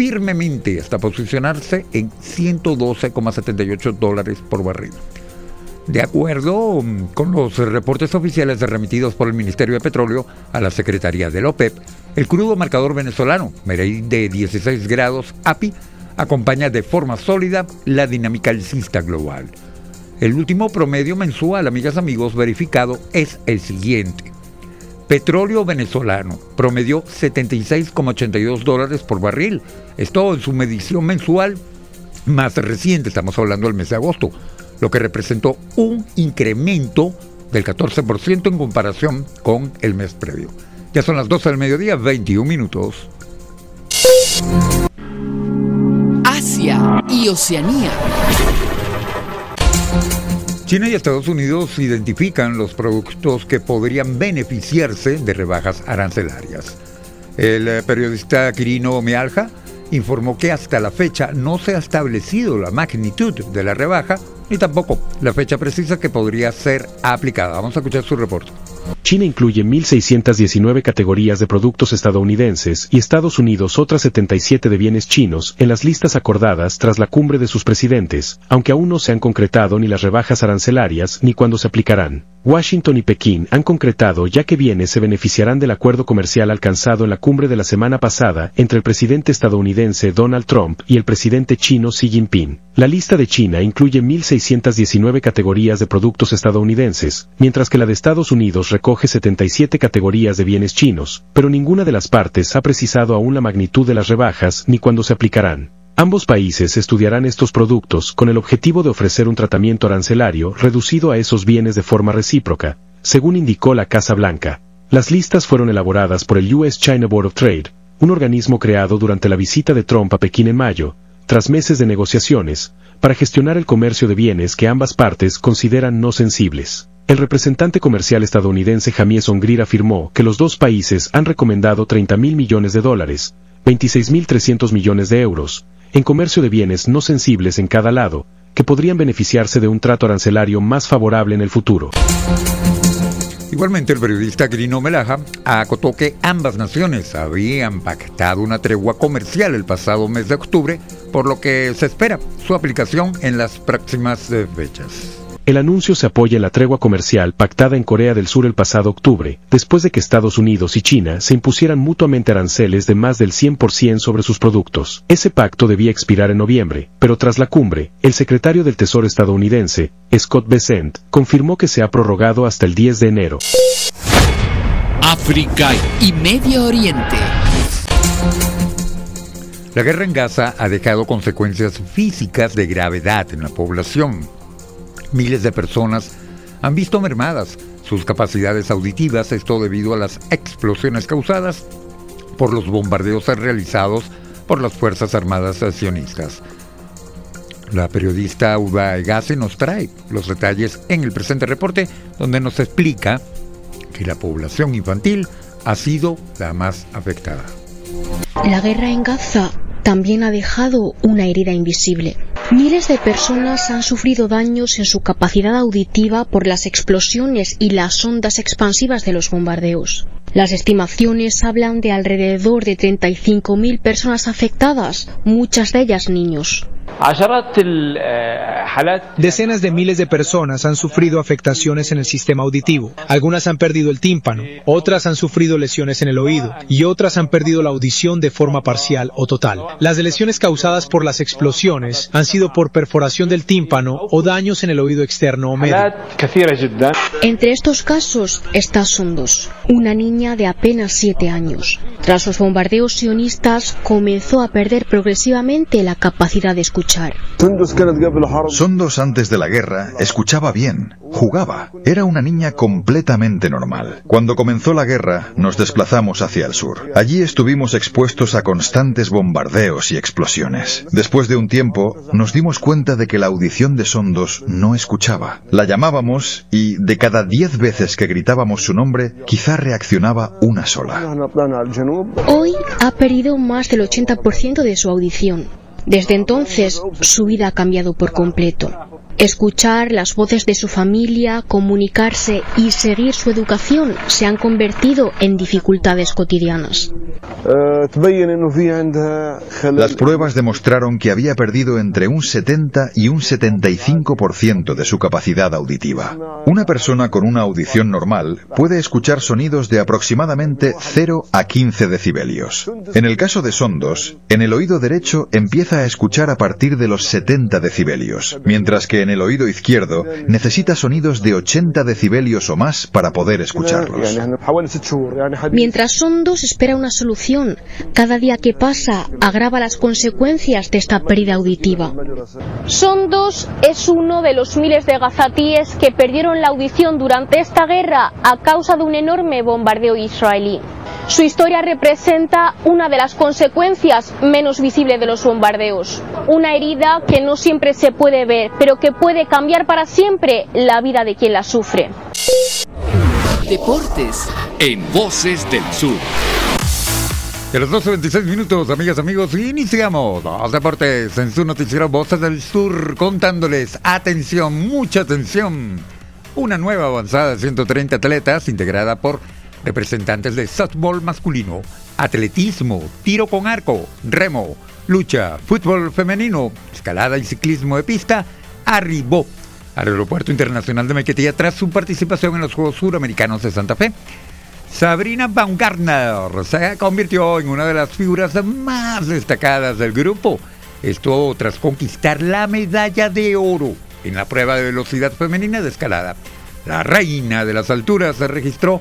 firmemente hasta posicionarse en $112,78 por barril. De acuerdo con los reportes oficiales remitidos por el Ministerio de Petróleo a la Secretaría de la OPEP, el crudo marcador venezolano, Mereí de 16 grados API, acompaña de forma sólida la dinámica alcista global. El último promedio mensual, amigas y amigos, verificado es el siguiente. Petróleo venezolano promedió $76,82 por barril. Esto en su medición mensual más reciente, estamos hablando del mes de agosto, lo que representó un incremento del 14% en comparación con el mes previo. Ya son las 12 del mediodía, 21 minutos. Asia y Oceanía. China y Estados Unidos identifican los productos que podrían beneficiarse de rebajas arancelarias. El periodista Quirino Mealja informó que hasta la fecha no se ha establecido la magnitud de la rebaja ni tampoco la fecha precisa que podría ser aplicada. Vamos a escuchar su reporte. China incluye 1.619 categorías de productos estadounidenses y Estados Unidos otras 77 de bienes chinos en las listas acordadas tras la cumbre de sus presidentes, aunque aún no se han concretado ni las rebajas arancelarias ni cuándo se aplicarán. Washington y Pekín han concretado ya que bienes se beneficiarán del acuerdo comercial alcanzado en la cumbre de la semana pasada entre el presidente estadounidense Donald Trump y el presidente chino Xi Jinping. La lista de China incluye 1.619 categorías de productos estadounidenses, mientras que la de Estados Unidos recoge 77 categorías de bienes chinos, pero ninguna de las partes ha precisado aún la magnitud de las rebajas ni cuándo se aplicarán. Ambos países estudiarán estos productos con el objetivo de ofrecer un tratamiento arancelario reducido a esos bienes de forma recíproca, según indicó la Casa Blanca. Las listas fueron elaboradas por el US China Board of Trade, un organismo creado durante la visita de Trump a Pekín en mayo, tras meses de negociaciones, para gestionar el comercio de bienes que ambas partes consideran no sensibles. El representante comercial estadounidense Jamies Ongrir afirmó que los dos países han recomendado $30.000 millones, 26.300 millones de euros, en comercio de bienes no sensibles en cada lado, que podrían beneficiarse de un trato arancelario más favorable en el futuro. Igualmente, el periodista Quirino Mealja acotó que ambas naciones habían pactado una tregua comercial el pasado mes de octubre, por lo que se espera su aplicación en las próximas fechas. El anuncio se apoya en la tregua comercial pactada en Corea del Sur el pasado octubre, después de que Estados Unidos y China se impusieran mutuamente aranceles de más del 100% sobre sus productos. Ese pacto debía expirar en noviembre, pero tras la cumbre, el secretario del Tesoro estadounidense, Scott Bessent, confirmó que se ha prorrogado hasta el 10 de enero. África y Medio Oriente. La guerra en Gaza ha dejado consecuencias físicas de gravedad en la población. Miles de personas han visto mermadas sus capacidades auditivas, esto debido a las explosiones causadas por los bombardeos realizados por las Fuerzas Armadas sionistas. La periodista Uba Egase nos trae los detalles en el presente reporte, donde nos explica que la población infantil ha sido la más afectada. La guerra en Gaza también ha dejado una herida invisible. Miles de personas han sufrido daños en su capacidad auditiva por las explosiones y las ondas expansivas de los bombardeos. Las estimaciones hablan de alrededor de 35.000 personas afectadas, muchas de ellas niños. Decenas de miles de personas han sufrido afectaciones en el sistema auditivo. Algunas han perdido el tímpano, otras han sufrido lesiones en el oído y otras han perdido la audición de forma parcial o total. Las lesiones causadas por las explosiones han sido por perforación del tímpano o daños en el oído externo o medio. Entre estos casos está Sondos, una niña de apenas 7 años. Tras los bombardeos sionistas comenzó a perder progresivamente la capacidad de escuchar. Sondos antes de la guerra escuchaba bien, jugaba, era una niña completamente normal. Cuando comenzó la guerra nos desplazamos hacia el sur. Allí estuvimos expuestos a constantes bombardeos y explosiones. Después de un tiempo nos dimos cuenta de que la audición de Sondos no escuchaba. La llamábamos y de cada 10 veces que gritábamos su nombre, quizá reaccionaba una sola. Hoy ha perdido más del 80% de su audición. Desde entonces, su vida ha cambiado por completo. Escuchar las voces de su familia, comunicarse y seguir su educación se han convertido en dificultades cotidianas. Las pruebas demostraron que había perdido entre un 70 y un 75% de su capacidad auditiva. Una persona con una audición normal puede escuchar sonidos de aproximadamente 0 a 15 decibelios. En el caso de Sondos, en el oído derecho empieza a escuchar a partir de los 70 decibelios, mientras que en el oído izquierdo necesita sonidos de 80 decibelios o más para poder escucharlos. Mientras Sondos espera una solución, cada día que pasa agrava las consecuencias de esta pérdida auditiva. Sondos es uno de los miles de gazatíes que perdieron la audición durante esta guerra a causa de un enorme bombardeo israelí. Su historia representa una de las consecuencias menos visibles de los bombardeos. Una herida que no siempre se puede ver, pero que puede cambiar para siempre la vida de quien la sufre. Deportes en Voces del Sur. A las 12:26 minutos, amigas, amigos, iniciamos los deportes en su noticiero Voces del Sur, contándoles, atención, mucha atención, una nueva avanzada de 130 atletas integrada por representantes de softball masculino, atletismo, tiro con arco, remo, lucha, fútbol femenino, escalada y ciclismo de pista, arribó al Aeropuerto Internacional de Maiquetía tras su participación en los Juegos Suramericanos de Santa Fe. Sabrina Baumgartner se convirtió en una de las figuras más destacadas del grupo. Esto tras conquistar la medalla de oro en la prueba de velocidad femenina de escalada. La reina de las alturas se registró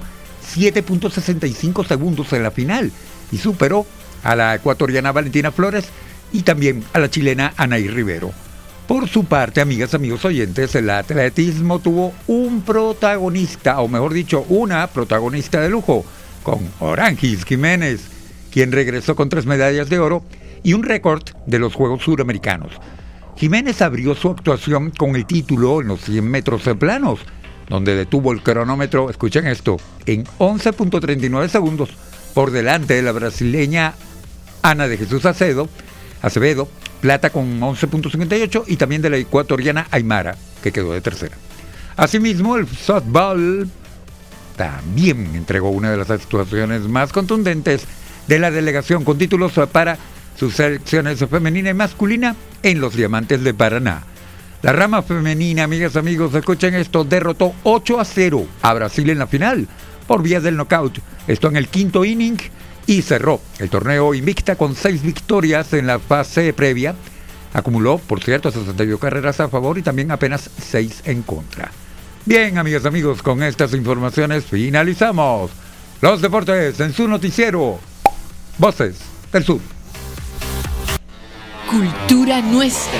7.65 segundos en la final y superó a la ecuatoriana Valentina Flores y también a la chilena Anaí Rivero. Por su parte, amigas, amigos oyentes, el atletismo tuvo un protagonista, o mejor dicho, una protagonista de lujo, con Orangis Jiménez, quien regresó con 3 medallas de oro y un récord de los Juegos Suramericanos. Jiménez abrió su actuación con el título en los 100 metros de planos, donde detuvo el cronómetro, escuchen esto, en 11.39 segundos, por delante de la brasileña Ana de Jesús Acevedo, plata con 11.58, y también de la ecuatoriana Aymara, que quedó de tercera. Asimismo, el softball también entregó una de las actuaciones más contundentes de la delegación, con títulos para sus selecciones femenina y masculina en los Diamantes de Paraná. La rama femenina, amigas, amigos, escuchen esto, derrotó 8-0 a Brasil en la final por vía del knockout. Esto en el 5º inning, y cerró el torneo invicta con 6 victorias en la fase previa. Acumuló, por cierto, 62 carreras a favor y también apenas 6 en contra. Bien, amigas, amigos, con estas informaciones finalizamos los deportes en su noticiero Voces del Sur. Cultura nuestra.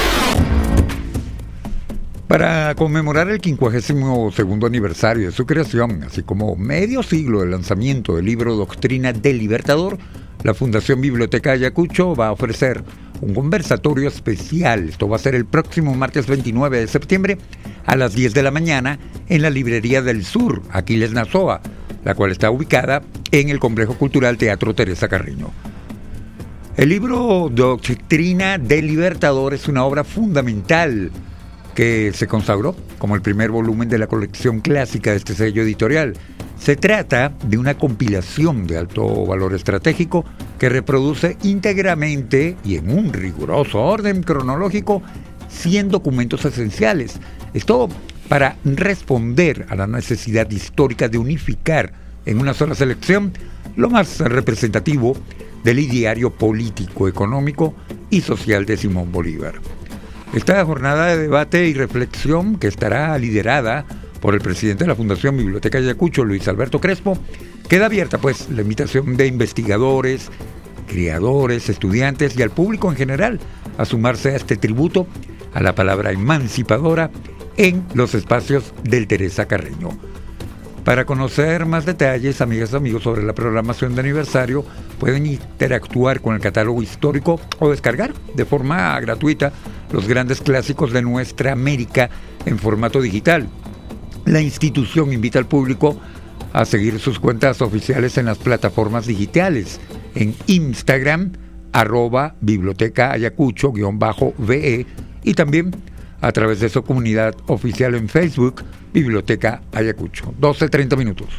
Para conmemorar el 52º aniversario de su creación, así como medio siglo del lanzamiento del libro Doctrina del Libertador, la Fundación Biblioteca Ayacucho va a ofrecer un conversatorio especial. Esto va a ser el próximo martes 29 de septiembre a las 10 de la mañana en la Librería del Sur, Aquiles Nazoa, la cual está ubicada en el Complejo Cultural Teatro Teresa Carreño. El libro Doctrina del Libertador es una obra fundamental que se consagró como el primer volumen de la colección clásica de este sello editorial. Se trata de una compilación de alto valor estratégico que reproduce íntegramente y en un riguroso orden cronológico 100 documentos esenciales. Esto para responder a la necesidad histórica de unificar en una sola selección lo más representativo del ideario político, económico y social de Simón Bolívar. Esta jornada de debate y reflexión, que estará liderada por el presidente de la Fundación Biblioteca Ayacucho, Luis Alberto Crespo, queda abierta pues la invitación de investigadores, creadores, estudiantes y al público en general a sumarse a este tributo a la palabra emancipadora en los espacios del Teresa Carreño. Para conocer más detalles, amigas y amigos, sobre la programación de aniversario, pueden interactuar con el catálogo histórico o descargar de forma gratuita los grandes clásicos de nuestra América en formato digital. La institución invita al público a seguir sus cuentas oficiales en las plataformas digitales, en Instagram, @biblioteca ayacucho_ve, y también a través de su comunidad oficial en Facebook, Biblioteca Ayacucho. 12:30 minutos.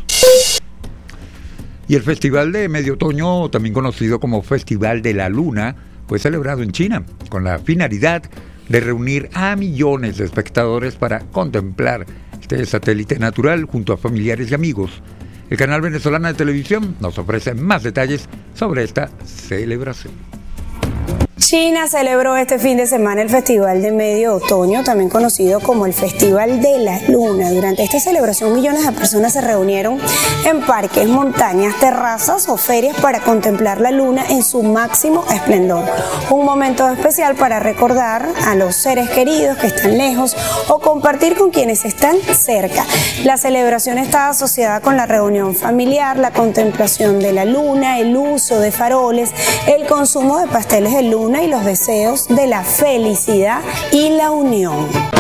Y el Festival de Medio Otoño, también conocido como Festival de la Luna, fue celebrado en China, con la finalidad de reunir a millones de espectadores para contemplar este satélite natural junto a familiares y amigos. El canal venezolano de televisión nos ofrece más detalles sobre esta celebración. China celebró este fin de semana el Festival de Medio Otoño, también conocido como el Festival de la Luna. Durante esta celebración, millones de personas se reunieron en parques, montañas, terrazas o ferias para contemplar la luna en su máximo esplendor. Un momento especial para recordar a los seres queridos que están lejos o compartir con quienes están cerca. La celebración está asociada con la reunión familiar, la contemplación de la luna, el uso de faroles, el consumo de pasteles de luna y los deseos de la felicidad y la unión.